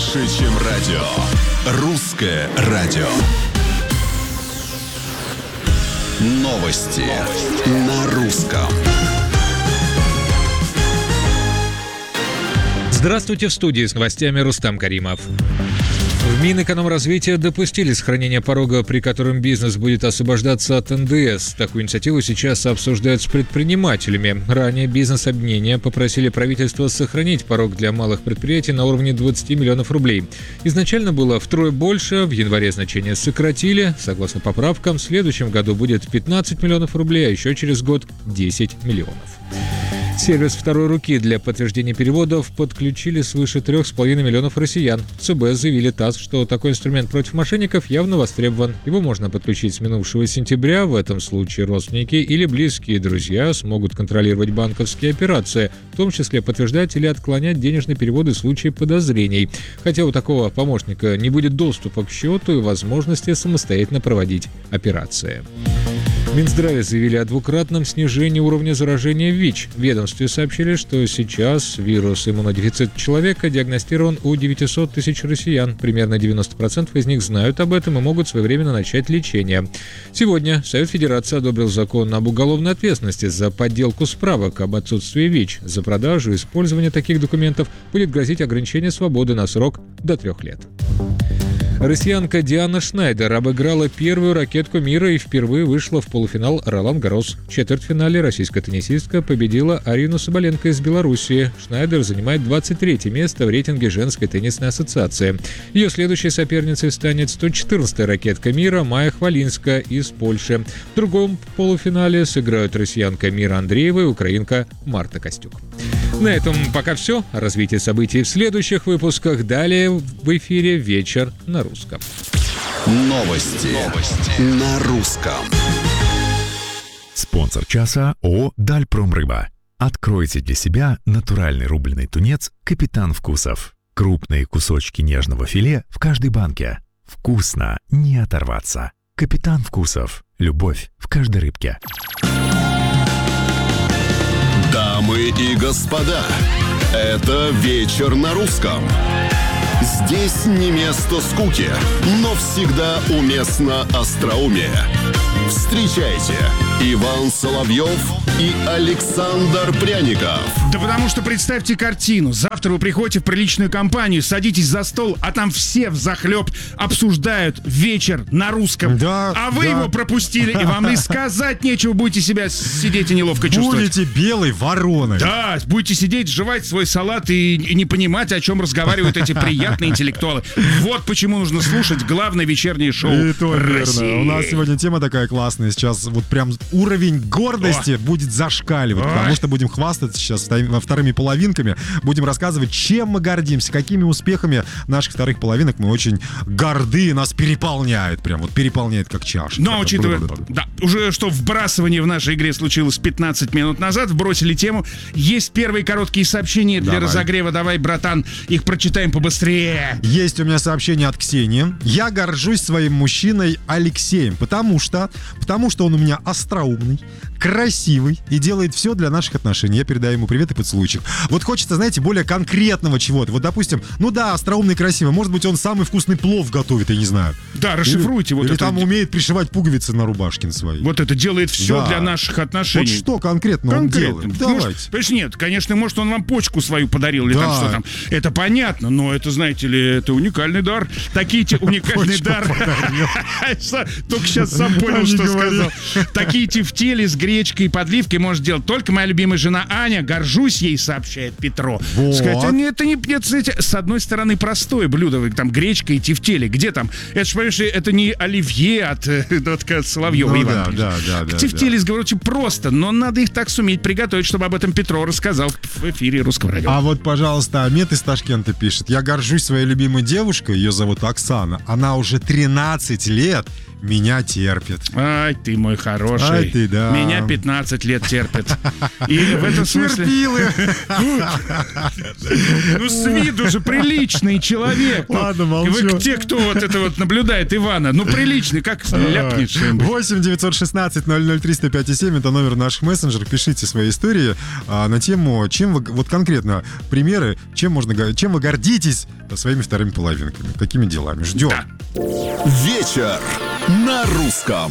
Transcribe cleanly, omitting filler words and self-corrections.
Больше, чем радио. Русское радио. Новости на русском. Здравствуйте, в студии с новостями Рустам Каримов. В Минэкономразвития допустили сохранение порога, при котором бизнес будет освобождаться от НДС. Такую инициативу сейчас обсуждают с предпринимателями. Ранее бизнес-объединения попросили правительство сохранить порог для малых предприятий на уровне 20 миллионов рублей. Изначально было втрое больше, в январе значение сократили. Согласно поправкам, в следующем году будет 15 миллионов рублей, а еще через год 10 миллионов. Сервис второй руки для подтверждения переводов подключили свыше 3,5 миллионов россиян. В ЦБ заявили ТАСС, что такой инструмент против мошенников явно востребован. Его можно подключить с минувшего сентября. В этом случае родственники или близкие друзья смогут контролировать банковские операции, в том числе подтверждать или отклонять денежные переводы в случае подозрений. Хотя у такого помощника не будет доступа к счету и возможности самостоятельно проводить операции. В Минздраве заявили о двукратном снижении уровня заражения ВИЧ. В ведомстве сообщили, что сейчас вирус иммунодефицита человека диагностирован у 900 тысяч россиян. Примерно 90% из них знают об этом и могут своевременно начать лечение. Сегодня Совет Федерации одобрил закон об уголовной ответственности за подделку справок об отсутствии ВИЧ. За продажу и использование таких документов будет грозить ограничение свободы на срок до 3 лет. Россиянка Диана Шнайдер обыграла первую ракетку мира и впервые вышла в полуфинал Ролан-Гаррос. В четвертьфинале российская теннисистка победила Арину Соболенко из Белоруссии. Шнайдер занимает 23 место в рейтинге женской теннисной ассоциации. Ее следующей соперницей станет 114-я ракетка мира Майя Хвалинская из Польши. В другом полуфинале сыграют россиянка Мира Андреева и украинка Марта Костюк. На этом пока все. О развитии событий в следующих выпусках. Далее в эфире «Вечер на русском». Новости на русском. Спонсор часа ООО «Дальпромрыба». Откройте для себя натуральный рубленый тунец «Капитан Вкусов». Крупные кусочки нежного филе в каждой банке. Вкусно, не оторваться. «Капитан Вкусов». Любовь в каждой рыбке. Дамы и господа, это «Вечер на русском». Здесь не место скуки, но всегда уместно остроумие. Встречайте, Иван Соловьев и Александр Пряников. Да потому что представьте картину. Завтра вы приходите в приличную компанию, садитесь за стол, а там все взахлеб обсуждают «Вечер на русском». Да, а вы да. его пропустили, и вам и сказать нечего, будете себя сидеть и неловко чувствовать. Будете белой вороной. Да, будете сидеть, жевать свой салат и не понимать, о чем разговаривают эти приятные интеллектуалы. Вот почему нужно слушать главное вечернее шоу И то России. верно. У нас сегодня тема такая классная. Сейчас вот прям уровень гордости будет зашкаливать, потому что будем хвастаться сейчас вторыми половинками. Будем рассказывать, чем мы гордимся, какими успехами наших вторых половинок мы очень горды, нас переполняет. Прям вот переполняет как чаша. Но учитывая, да, уже что вбрасывание в нашей игре случилось 15 минут назад, вбросили тему. Есть первые короткие сообщения для разогрева. Давай, братан, их прочитаем побыстрее. Есть у меня сообщение от Ксении. Я горжусь своим мужчиной Алексеем, потому что он у меня остроумный, красивый и делает все для наших отношений. Я передаю ему привет и поцелуйчик. Вот хочется, знаете, более конкретного чего-то. Вот, допустим, ну да, остроумный, красивый. Может быть, он самый вкусный плов готовит, я не знаю. Да, расшифруйте. Или вот это. там умеет пришивать пуговицы на рубашке на свои. Вот это делает все Да. для наших отношений. Вот что конкретно он делает? Может, Давайте. понимаешь, нет, конечно, может, он вам почку свою подарил или Да. там что там. Это понятно, но это, знаете ли, это уникальный дар. Такие уникальный дар. Только сейчас сам понял, что сказал. Такие тефтели с гречкой и подливкой может делать только моя любимая жена Аня. Горжусь ей, сообщает Петро. Вот. Сказать, это не, знаете, с одной стороны, простое блюдо, там гречка и тефтели. Где там? Это же, понимаешь, это не оливье от Соловьева Ну Ивана. да. Тефтели, говорю, очень просто, но надо их так суметь приготовить, чтобы об этом Петро рассказал в эфире Русского радио. А вот, пожалуйста, Амет из Ташкента пишет. Я горжусь своей любимой девушкой, ее зовут Оксана. Она уже 13 лет меня терпит. Ай, ты мой хороший. Ай, ты, да. Меня 15 лет терпит. И в этом смысле... Терпилы. Ну, с виду же приличный человек. Ладно, молчу. Вы те, кто вот это вот наблюдает Ивана, ну, приличный, как ляпнет что-нибудь. 8 916 003 105 7 это номер наших мессенджеров. Пишите свои истории на тему, чем вы, вот конкретно примеры, чем вы гордитесь своими вторыми половинками. Какими делами? Ждем. Вечер на русском.